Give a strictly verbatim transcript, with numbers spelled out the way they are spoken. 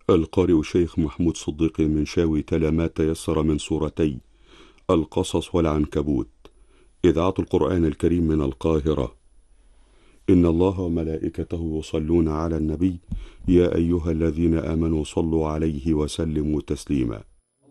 القارئ الشيخ محمود صديق المنشاوي تلا ما تيسر من سورتي القصص والعنكبوت. إذاعة القرآن الكريم من القاهرة. إن الله وملائكته يصلون على النبي، يا أيها الذين آمنوا صلوا عليه وسلموا تسليما.